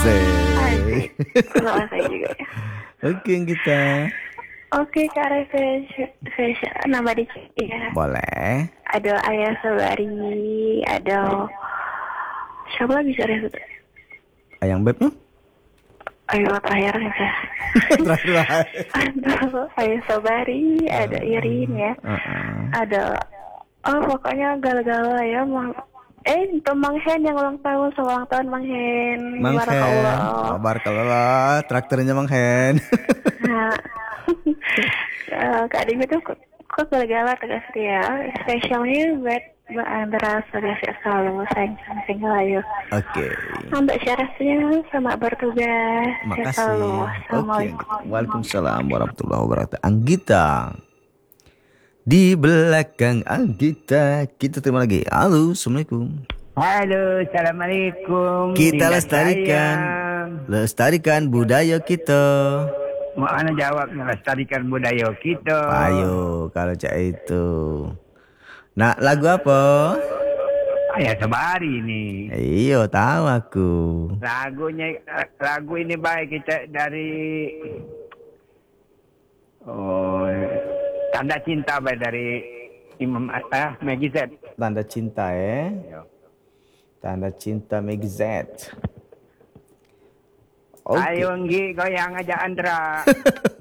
Asik. Asik. Sama saya juga ya. Oke kita. Oke, Kak Reves, nama di ya. Boleh. Ada Ayah Sabari, ada siapa lagi bisa Reves? Ayang bebnya? Ayo terakhir ya. Terakhir. Ada Ayah Sabari, ada Irin ya. Ada pokoknya gal-gala ya. Itu Mang Hen yang ulang tahun, selamat ulang tahun Mang Hen. Mang Hen. Oh, barakallah. Traktornya Mang Hen. Nah, Kak Dimi tuh kok gal-gala tegas dia. Spesialnya buat Mbak Andra sebagai selalu sayang ayo. Oke. Mbak Syarasnya sama bertugas. Makasih. Oke. Assalamualaikum. Waalaikumsalam warahmatullahi wabarakatuh. Anggita. Di belakang Anggita kita terima lagi. Halo, assalamualaikum. Halo, assalamualaikum. Kita lestarikan budaya kita. Mau ana jawab melestarikan budaya kita. Ayo, kalau cak itu. Nah, lagu apa? Ayah Sabari nih. Iya, tahu aku. Lagu ini baik kita dari Tanda Cinta baik dari Imam Maggie Z. Tanda Cinta ya. Tanda Cinta Maggie Z. Okay. Ayo Nggi goyang aja Andra.